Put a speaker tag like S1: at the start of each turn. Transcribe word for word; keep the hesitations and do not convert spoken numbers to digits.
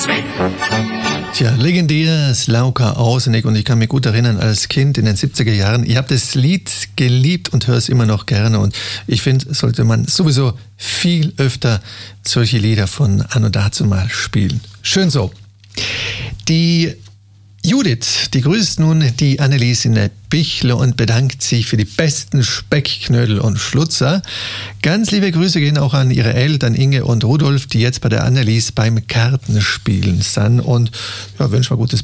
S1: Sven.
S2: Tja, legendär Slauka Ausenek, und ich kann mich gut erinnern, als Kind in den siebziger Jahren, ich habe das Lied geliebt und höre es immer noch gerne, und ich finde, sollte man sowieso viel öfter solche Lieder von Anno dazumal spielen. Schön so. Die Judith, die grüßt nun die Annelies in der Bichle und bedankt sich für die besten Speckknödel und Schlutzer. Ganz liebe Grüße gehen auch an ihre Eltern Inge und Rudolf, die jetzt bei der Annelies beim Kartenspielen sind, und ja, wünschen wir gutes